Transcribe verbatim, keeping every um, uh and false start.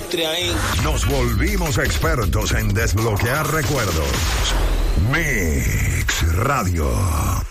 industria ahí. Nos volvimos expertos en desbloquear recuerdos. Mix Radio.